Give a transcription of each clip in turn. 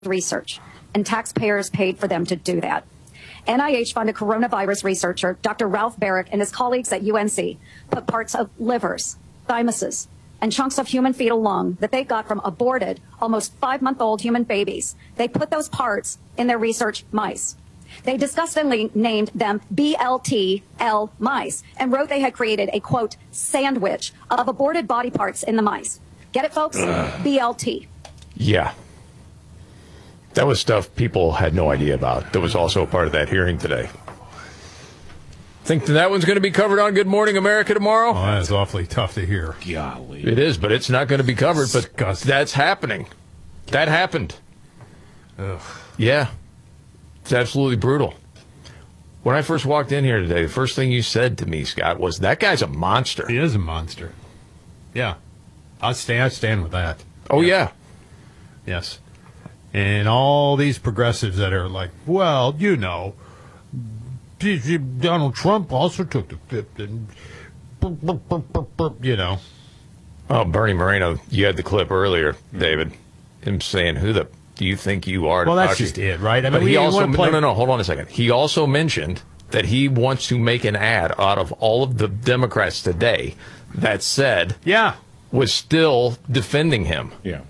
research, and taxpayers paid for them to do that. NIH-funded coronavirus researcher Dr. Ralph Baric and his colleagues at UNC put parts of livers, thymuses, and chunks of human fetal lung that they got from aborted, almost 5-month-old human babies. They put those parts in their research mice. They disgustingly named them BLT-L mice and wrote they had created a, quote, sandwich of aborted body parts in the mice. Get it, folks? BLT. Yeah. That was stuff people had no idea about. That was also a part of that hearing today. Think that one's going to be covered on Good Morning America tomorrow? Oh, that's awfully tough to hear. Golly. It is, but it's not going to be covered. But that's happening. That happened. Ugh. Yeah. It's absolutely brutal. When I first walked in here today, the first thing you said to me, Scott, was, that guy's a monster. He is a monster. Yeah. I stand with that. Oh, yeah. Yes. And all these progressives that are like, well, you know, Donald Trump also took the fifth, and you know. Oh, Bernie Moreno, you had the clip earlier, David, him saying, who the do you think you are? Well, that's just it, right? I mean, but he also, no, hold on a second. He also mentioned that he wants to make an ad out of all of the Democrats today that said, was still defending him. Yeah.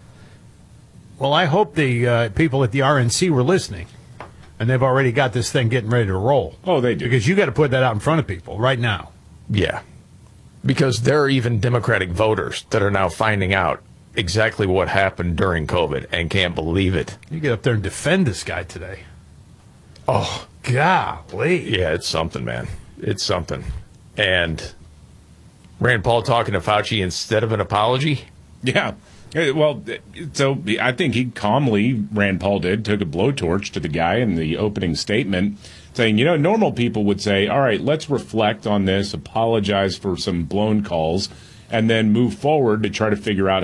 Well, I hope the people at the RNC were listening, and they've already got this thing getting ready to roll. Oh, they do. Because you got to put that out in front of people right now. Yeah. Because there are even Democratic voters that are now finding out exactly what happened during COVID and can't believe it. You get up there and defend this guy today. Oh, golly. Yeah, it's something, man. It's something. And Rand Paul talking to Fauci instead of an apology? Yeah. Well, so I think he calmly, Rand Paul did, took a blowtorch to the guy in the opening statement, saying, you know, normal people would say, all right, let's reflect on this, apologize for some blown calls, and then move forward to try to figure out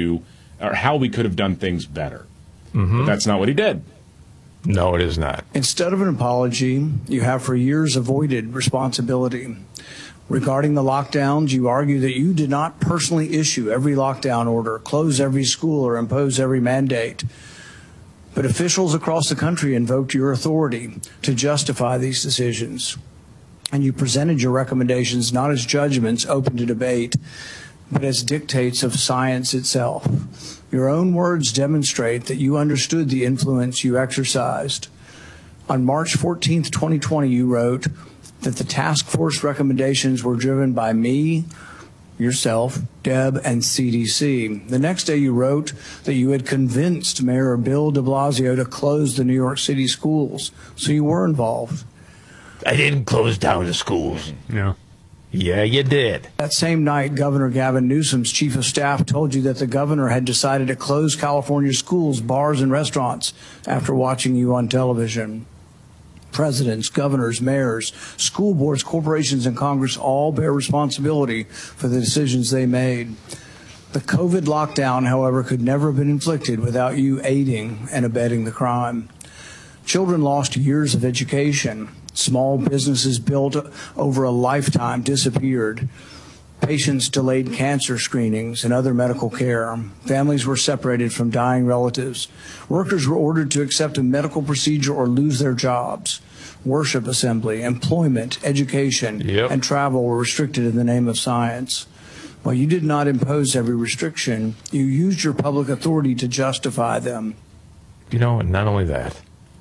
how we could have done things better. Mm-hmm. But that's not what he did. No, it is not. Instead of an apology, you have for years avoided responsibility. Regarding the lockdowns, you argue that you did not personally issue every lockdown order, close every school, or impose every mandate. But officials across the country invoked your authority to justify these decisions. And you presented your recommendations not as judgments open to debate, but as dictates of science itself. Your own words demonstrate that you understood the influence you exercised. On March 14th, 2020, you wrote that the task force recommendations were driven by me, yourself, Deb, and CDC. The next day you wrote that you had convinced Mayor Bill de Blasio to close the New York City schools, so you were involved. I didn't close down the schools. No. Yeah, you did. That same night, Governor Gavin Newsom's chief of staff told you that the governor had decided to close California schools, bars, and restaurants after watching you on television. Presidents, governors, mayors, school boards, corporations, and Congress all bear responsibility for the decisions they made. The COVID lockdown, however, could never have been inflicted without you aiding and abetting the crime. Children lost years of education. Small businesses built over a lifetime disappeared. Patients delayed cancer screenings and other medical care. Families were separated from dying relatives. Workers were ordered to accept a medical procedure or lose their jobs. Worship assembly, employment, education, and travel were restricted in the name of science. While you did not impose every restriction, you used your public authority to justify them. You know, and not only that,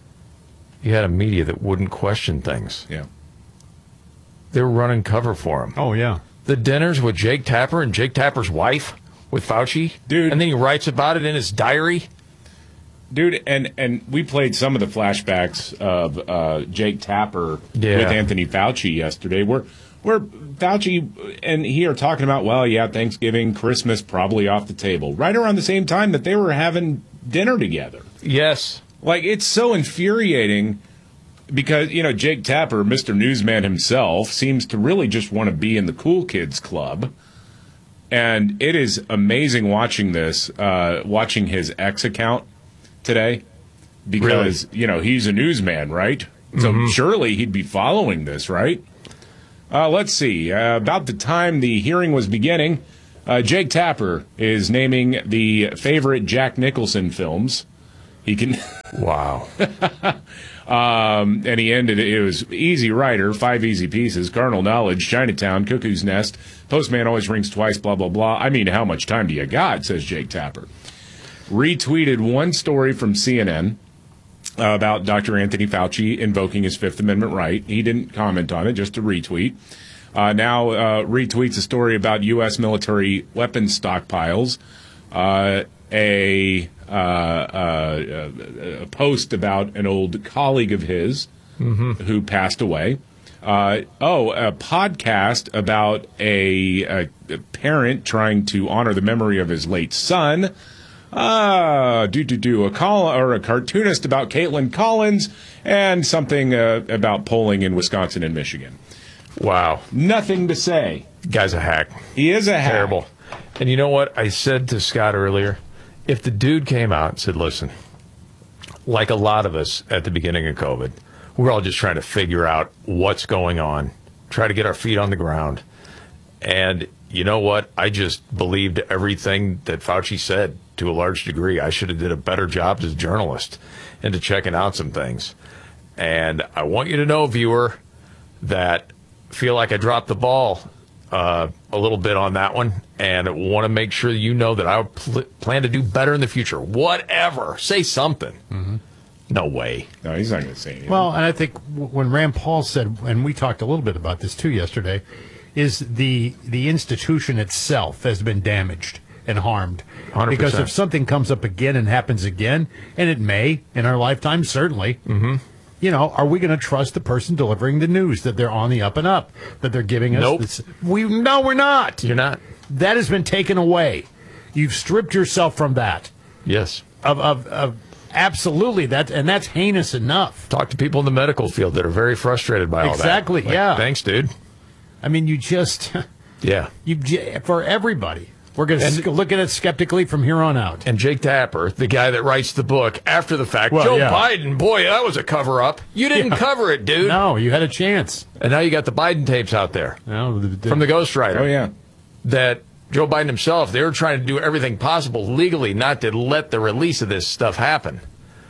you had a media that wouldn't question things. Yeah. They were running cover for him. Oh, yeah. The dinners with Jake Tapper and Jake Tapper's wife with Fauci. Dude. And then he writes about it in his diary. Dude, and we played some of the flashbacks of Jake Tapper with Anthony Fauci yesterday, where Fauci and he are talking about, well, yeah, Thanksgiving, Christmas, probably off the table, right around the same time that they were having dinner together. Yes. Like, it's so infuriating because, you know, Jake Tapper, Mr. Newsman himself, seems to really just want to be in the cool kids club. And it is amazing watching this, watching his X account today, because, you know, he's a newsman, right? So surely he'd be following this, right? Let's see. About the time the hearing was beginning, Jake Tapper is naming the favorite Jack Nicholson films. He can. Wow. And he ended it. It was Easy Rider, 5 easy pieces, Carnal Knowledge, Chinatown, Cuckoo's Nest, Postman always rings twice, blah, blah, blah. I mean, how much time do you got, says Jake Tapper. Retweeted one story from CNN about Dr. Anthony Fauci invoking his Fifth Amendment right. He didn't comment on it, just a retweet. Now retweets a story about U.S. military weapons stockpiles, a post about an old colleague of his who passed away. A podcast about a parent trying to honor the memory of his late son. A cartoonist about Caitlin Collins, and something about polling in Wisconsin and Michigan. Wow. Nothing to say. Guy's a hack. He is a hack. Terrible. And you know what? I said to Scott earlier, if the dude came out and said, listen, like a lot of us at the beginning of COVID, we're all just trying to figure out what's going on, try to get our feet on the ground. And you know what? I just believed everything that Fauci said to a large degree. I should have did a better job as a journalist into checking out some things. And I want you to know, viewer, that feel like I dropped the ball a little bit on that one, and I want to make sure you know that I plan to do better in the future. Whatever. Say something. Mm-hmm. No way. No, he's not going to say anything. Well, and I think when Rand Paul said, and we talked a little bit about this too yesterday, is the institution itself has been damaged and harmed. 100%. Because if something comes up again and happens again, and it may in our lifetime, certainly, you know, are we going to trust the person delivering the news that they're on the up and up, that they're giving us? Nope. No, we're not. You're not. That has been taken away. You've stripped yourself from that. Yes. Of absolutely that, and that's heinous enough. Talk to people in the medical field that are very frustrated by all that. Exactly. Like, yeah. Thanks, dude. I mean, you just Yeah. for everybody. We're going to look at it skeptically from here on out. And Jake Tapper, the guy that writes the book after the fact, Well, Joe yeah. Biden, boy, that was a cover-up. You didn't cover it, dude. No, you had a chance. And now you got the Biden tapes out there No, from the ghostwriter. Oh, yeah. That Joe Biden himself, they were trying to do everything possible legally not to let the release of this stuff happen.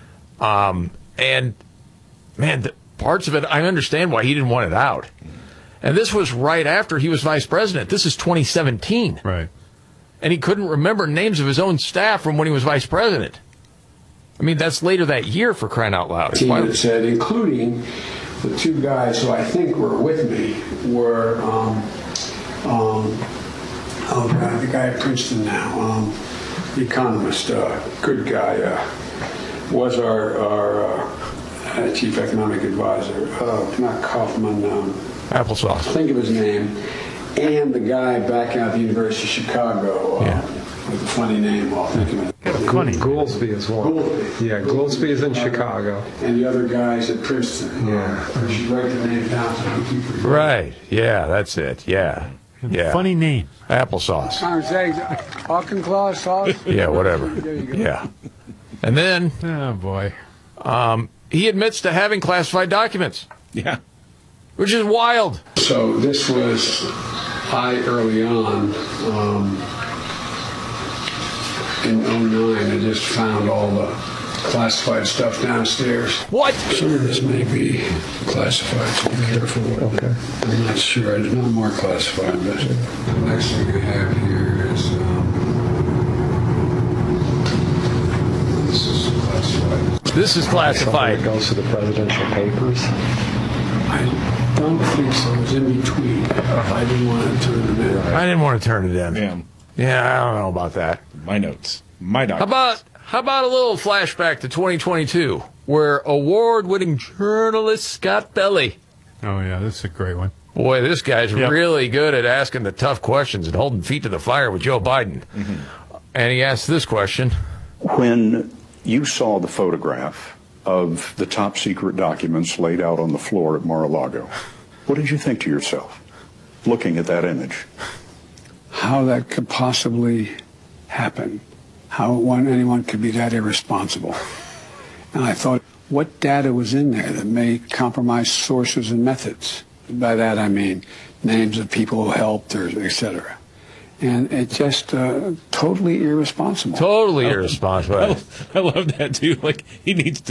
And, man, parts of it, I understand why he didn't want it out. And this was right after he was vice president. This is 2017. right. And he couldn't remember names of his own staff from when he was vice president. I mean, that's later that year, for crying out loud. Team that said, including the two guys who I think were with me, were the guy at Princeton now, the economist, good guy, was our chief economic advisor, not Kaufman. Applesauce. Think of his name. And the guy back out at the University of Chicago with a funny name. I'll think of it. Funny. Goolsby as well. Goolsby. Yeah, Goolsby is in Chicago. And the other guys at Princeton. Yeah. You should write their name down so I can keep it. Right. Yeah, that's it. Yeah. Yeah. Funny name. Applesauce. Auchinclaw sauce. Yeah, whatever. There you go. Yeah. And then Oh, boy. he admits to having classified documents, Yeah. which is wild. So this was early on in 2009. I just found all the classified stuff downstairs. What? Some of this may be classified, so be careful. Okay. I'm not sure. It's not more classified, but the next thing I have here is this is classified. This is classified. It goes to the presidential papers. I don't think so. It was in between. I didn't want to turn them in. I didn't want to turn it in. Yeah. Yeah, I don't know about that. My notes. My How documents. about a little flashback to 2022, where award-winning journalist Scott Pelley. Oh, yeah, this is a great one. Boy, this guy's Yep. really good at asking the tough questions and holding feet to the fire with Joe Biden. And he asked this question. When you saw the photograph of the top secret documents laid out on the floor at Mar-a-Lago, what did you think to yourself, looking at that image? How that could possibly happen. How anyone could be that irresponsible. And I thought, what data was in there that may compromise sources and methods? By that I mean names of people who helped, or et cetera. And it's just totally irresponsible. Totally irresponsible. I love that too. Like he needs to